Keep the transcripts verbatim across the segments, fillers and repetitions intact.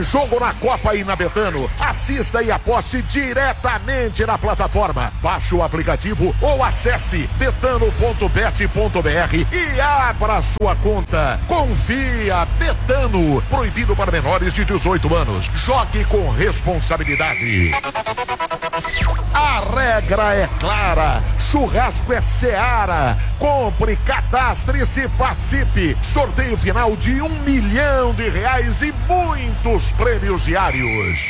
Tem jogo na Copa e na Betano. Assista e aposte diretamente na plataforma. Baixe o aplicativo ou acesse betano ponto bet ponto br e abra sua conta. Confia, Betano. Proibido para menores de dezoito anos. Jogue com responsabilidade. A regra é clara. Churrasco é Seara. Compre, cadastre-se, participe. Sorteio final de um milhão de reais e muitos prêmios diários.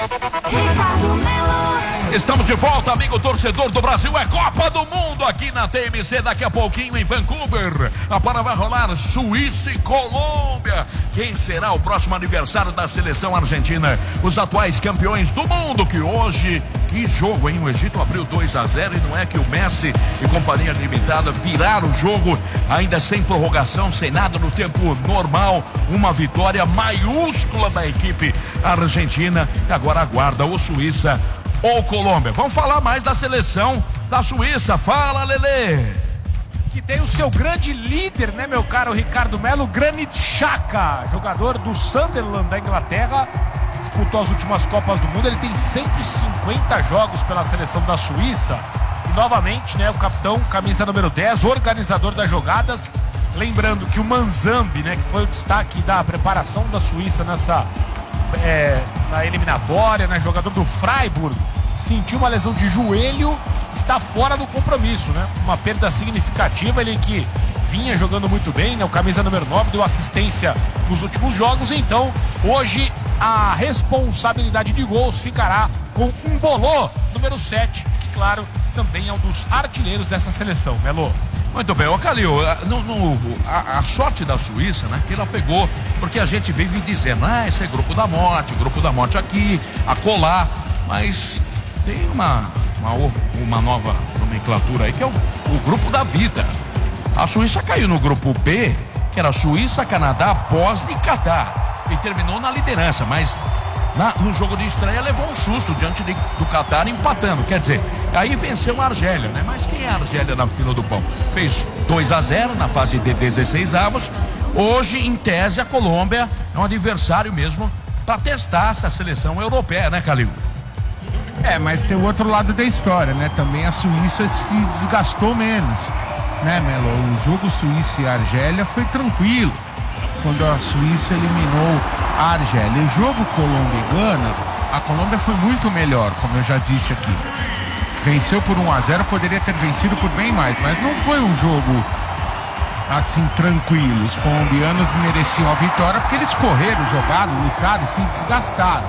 Estamos de volta, amigo torcedor do Brasil. É Copa do Mundo aqui na T M C. Daqui a pouquinho em Vancouver. A bola vai rolar Suíça e Colômbia. Quem será o próximo aniversário da seleção argentina? Os atuais campeões do mundo, que hoje, que jogo, hein? O Egito abriu dois a zero e não é que o Messi e companhia limitada viraram o jogo ainda sem prorrogação, sem nada no tempo normal. Uma vitória maiúscula da equipe argentina. E agora aguarda ou Suíça ou Colômbia. Vamos falar mais da seleção da Suíça. Fala, Lelê. Que tem o seu grande líder, né, meu caro Ricardo Melo, Granit Xhaka, jogador do Sunderland da Inglaterra, disputou as últimas Copas do Mundo. Ele tem cento e cinquenta jogos pela seleção da Suíça e novamente, né, o capitão, camisa número dez, organizador das jogadas. Lembrando que o Manzambi, né, que foi o destaque da preparação da Suíça nessa é, na eliminatória, né, jogador do Freiburg, sentiu uma lesão de joelho, está fora do compromisso, né? Uma perda significativa. Ele que vinha jogando muito bem, né? O camisa número nove deu assistência nos últimos jogos. Então, hoje, a responsabilidade de gols ficará com um Bolô, número sete, que, claro, também é um dos artilheiros dessa seleção, Melo. Muito bem, ô Calil, no, no, a, a sorte da Suíça, né, que ela pegou, porque a gente vive dizendo, ah, esse é grupo da morte, grupo da morte aqui, acolá, mas tem uma, uma, uma nova nomenclatura aí, que é o, o grupo da vida. A Suíça caiu no grupo B, que era Suíça, Canadá, Bósnia e Catar, e terminou na liderança, mas na, no jogo de estreia levou um susto diante de, do Catar, empatando, quer dizer, aí venceu a Argélia, né? Mas quem é a Argélia na fila do pão? Fez dois a zero na fase de dezesseis avos. Hoje, em tese, a Colômbia é um adversário mesmo para testar essa seleção europeia, né, Calil? É, mas tem o outro lado da história, né? Também a Suíça se desgastou menos, né, Melo? O jogo Suíça e Argélia foi tranquilo quando a Suíça eliminou a Argélia. O jogo Colômbia e Gana, a Colômbia foi muito melhor, como eu já disse aqui. Venceu por um a zero, poderia ter vencido por bem mais, mas não foi um jogo assim tranquilo. Os colombianos mereciam a vitória porque eles correram, jogaram, lutaram e se desgastaram.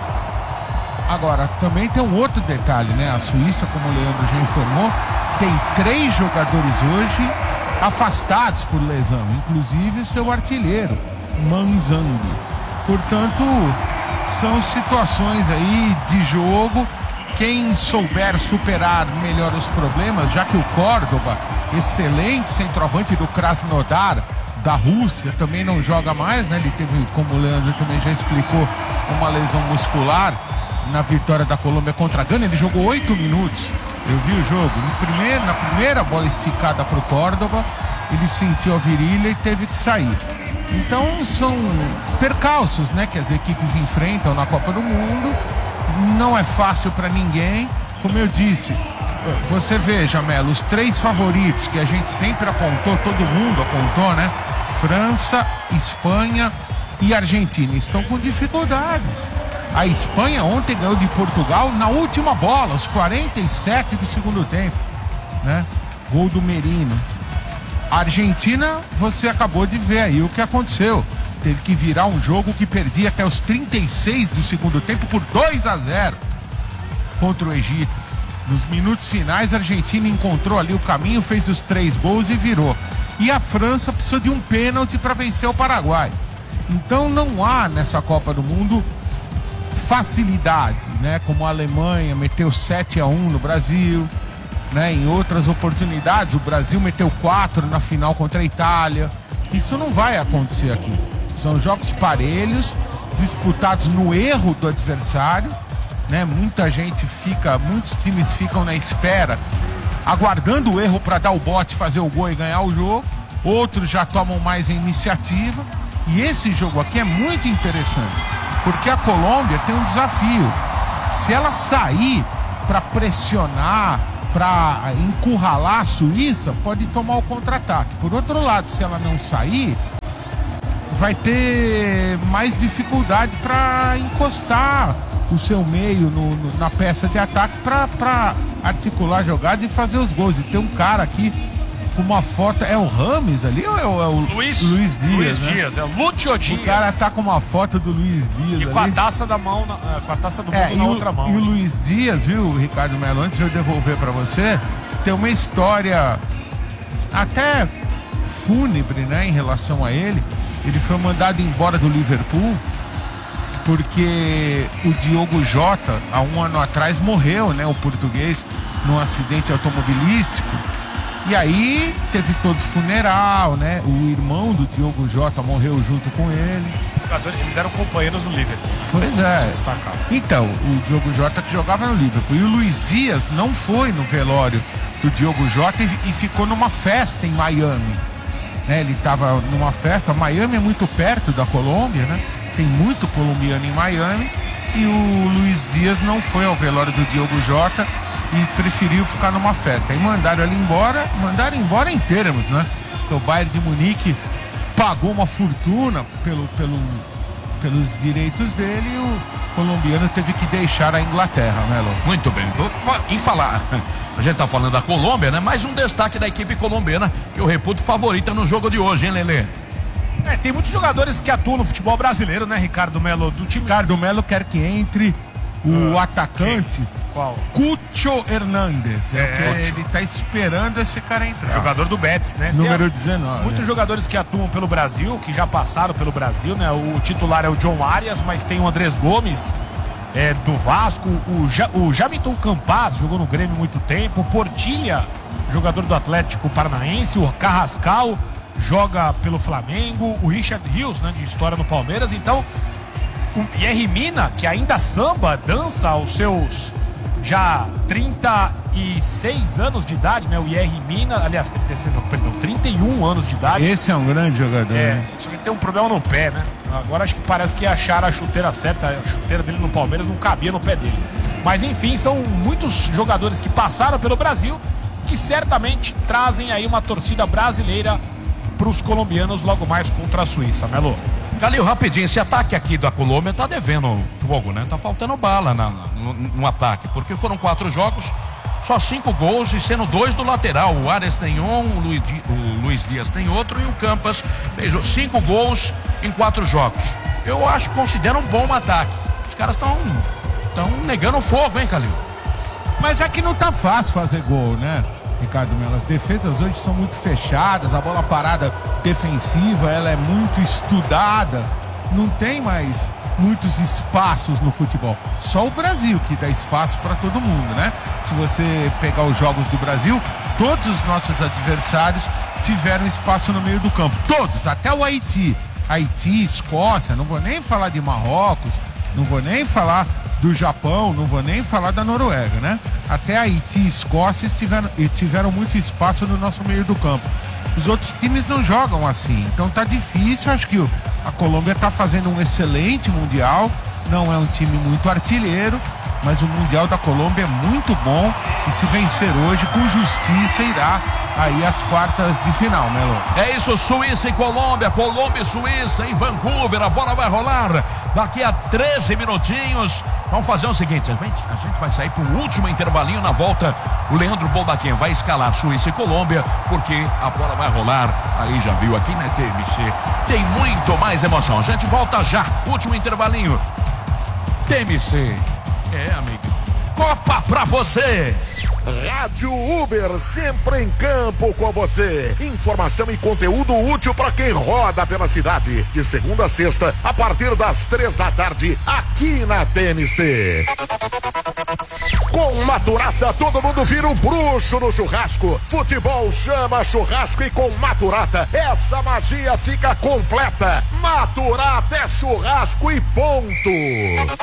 Agora, também tem um outro detalhe, né? A Suíça, como o Leandro já informou, tem três jogadores hoje afastados por lesão, inclusive o seu artilheiro, Manzambi. Portanto, são situações aí de jogo. Quem souber superar melhor os problemas, já que o Córdoba, excelente centroavante do Krasnodar, da Rússia, também não joga mais, né? Ele teve, como o Leandro também já explicou, uma lesão muscular na vitória da Colômbia contra a Gana. Ele jogou oito minutos. Eu vi o jogo. No primeiro, na primeira bola esticada para o Córdoba, ele sentiu a virilha e teve que sair. Então são percalços, né, que as equipes enfrentam na Copa do Mundo. Não é fácil para ninguém. Como eu disse, você veja, Melo, os três favoritos que a gente sempre apontou, todo mundo apontou, né? França, Espanha e Argentina estão com dificuldades. A Espanha ontem ganhou de Portugal na última bola, aos quarenta e sete do segundo tempo, né? Gol do Merino. A Argentina, você acabou de ver aí o que aconteceu. Teve que virar um jogo que perdia até os trinta e seis do segundo tempo por dois a zero contra o Egito. Nos minutos finais, a Argentina encontrou ali o caminho, fez os três gols e virou. E a França precisou de um pênalti para vencer o Paraguai. Então não há nessa Copa do Mundo facilidade, né? Como a Alemanha meteu sete a um no Brasil, né? Em outras oportunidades o Brasil meteu quatro na final contra a Itália. Isso não vai acontecer aqui. São jogos parelhos, disputados no erro do adversário, né? Muita gente fica, muitos times ficam na espera, aguardando o erro para dar o bote, fazer o gol e ganhar o jogo. Outros já tomam mais a iniciativa. E esse jogo aqui é muito interessante, Porque a Colômbia tem um desafio. Se ela sair para pressionar, para encurralar a Suíça, pode tomar o contra-ataque. Por outro lado, se ela não sair, vai ter mais dificuldade para encostar o seu meio no, no, na peça de ataque para articular jogadas e fazer os gols. E tem um cara aqui com uma foto, é o Rames ali ou é o, é o Luiz, Luiz Dias? Luiz né? Dias, é o Lúcio Dias. O cara tá com uma foto do Luiz Dias E com ali. a taça da mão, na, com a taça do mundo É, na e outra o, mão. E o Luiz Dias, viu, Ricardo Melo, antes de eu devolver para você, tem uma história até fúnebre, né, em relação a ele. Ele foi mandado embora do Liverpool porque o Diogo Jota, há um ano atrás, morreu, né, o português, num acidente automobilístico. E aí teve todo funeral, né? O irmão do Diogo Jota morreu junto com ele. Eles eram companheiros do Liverpool. Pois é. Então, o Diogo Jota que jogava no Liverpool. E o Luiz Dias não foi no velório do Diogo Jota e, e ficou numa festa em Miami. Né? Ele estava numa festa. Miami é muito perto da Colômbia, né? Tem muito colombiano em Miami. E o Luiz Dias não foi ao velório do Diogo Jota e preferiu ficar numa festa. Aí mandaram ele embora, mandaram embora em termos, né? Porque o Bayern de Munique pagou uma fortuna pelo, pelo, pelos direitos dele e o colombiano teve que deixar a Inglaterra, né, Lô? Muito bem. Em falar, a gente tá falando da Colômbia, né? Mais um destaque da equipe colombiana que eu reputo favorita no jogo de hoje, hein, Lelê? É, tem muitos jogadores que atuam no futebol brasileiro, né, Ricardo Melo? Do time. Ricardo Melo quer que entre o Ah, atacante quem? Qual? Cucho Hernández. É, É, o que ele tá esperando esse cara entrar. Jogador do Betis, né? Número Tem dezenove. Muitos né? jogadores que atuam pelo Brasil, que já passaram pelo Brasil, né? O titular é o John Arias, mas tem o Andrés Gomes, é, do Vasco, o, ja, o Jamilton Campaz, jogou no Grêmio há muito tempo, o Portilha, jogador do Atlético Paranaense, o Carrascal, joga pelo Flamengo, o Richard Rios, né, de história no Palmeiras. Então, o Yerry Mina, que ainda samba, dança aos seus já trinta e seis anos de idade, né? O Yerry Mina, aliás, trinta e seis, não, perdão, trinta e um anos de idade. Esse é um grande jogador. É, né? só que ele tem um problema no pé, né? Agora acho que parece que acharam a chuteira certa, a chuteira dele no Palmeiras não cabia no pé dele. Mas enfim, são muitos jogadores que passaram pelo Brasil, que certamente trazem aí uma torcida brasileira para os colombianos logo mais contra a Suíça, né, Lô? Calil, rapidinho, esse ataque aqui da Colômbia tá devendo fogo, né? Tá faltando bala na, no, no ataque, porque foram quatro jogos, só cinco gols e sendo dois do lateral. O Arias tem um, o Luiz, o Luiz Dias tem outro e o Campas fez cinco gols em quatro jogos. Eu acho que considero um bom ataque. Os caras estão estão negando fogo, hein, Calil? Mas é que não tá fácil fazer gol, né, Ricardo Melo? As defesas hoje são muito fechadas, a bola parada defensiva, ela é muito estudada, não tem mais muitos espaços no futebol. Só o Brasil que dá espaço para todo mundo, né? Se você pegar os jogos do Brasil, todos os nossos adversários tiveram espaço no meio do campo, todos, até o Haiti. Haiti, Escócia, não vou nem falar de Marrocos, não vou nem falar do Japão, não vou nem falar da Noruega, né? Até Haiti e Escócia tiveram, tiveram muito espaço no nosso meio do campo. Os outros times não jogam assim, então tá difícil. Acho que a Colômbia tá fazendo um excelente Mundial, não é um time muito artilheiro, mas o Mundial da Colômbia é muito bom e se vencer hoje, com justiça, irá aí às quartas de final, né, Lô? É isso, Suíça e Colômbia, Colômbia e Suíça em Vancouver, a bola vai rolar daqui a treze minutinhos. Vamos fazer o seguinte, a gente, a gente vai sair para o último intervalinho. Na volta, o Leandro Boldaquim vai escalar Suíça e Colômbia, porque a bola vai rolar, aí já viu aqui, né, T M C, tem muito mais emoção. A gente volta já, último intervalinho. T M C, é, amigo, Copa pra você! Rádio Uber, sempre em campo com você. Informação e conteúdo útil para quem roda pela cidade. De segunda a sexta, a partir das três da tarde, aqui na T N C. Com Maturata, todo mundo vira um bruxo no churrasco. Futebol chama churrasco e com Maturata, essa magia fica completa. Maturata é churrasco e ponto.